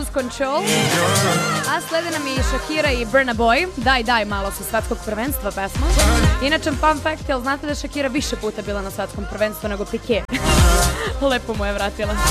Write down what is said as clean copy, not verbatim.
Lose Control. A slede nam i Shakira i Burna Boy. Daj malo sa svetskog prvenstva pesma. Inače, fun fact, jel znate da je Shakira više puta bila na svetskom prvenstvu nego Piqué? Lepo mu je vratila.